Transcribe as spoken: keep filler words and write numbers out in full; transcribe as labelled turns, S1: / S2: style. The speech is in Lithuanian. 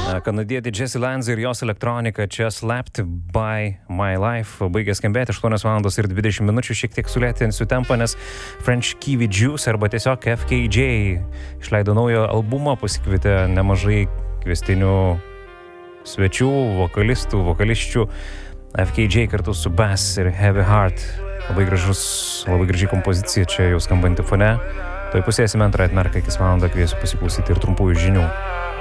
S1: Kanadietė Jessie Lanza ir jos elektronika čia Slapped by My Life baigė skambėti aštuonios valandos ir dvidešimt minučių, šiek tiek sulėtinsiu tempą, nes French Kiwi Juice arba tiesiog F K J išleido naują albumą, pasikvietė nemažai kvestinių svečių, vokalistų, vokalisčių. F K J kartu su Bass ir Heavy Heart. Labai gražus, labai graži kompozicija čia jau skambanti fone. Tuoj pusėsime antrą atmerką, iki valandą kviesiu pasiklausyti ir trumpųjų žinių.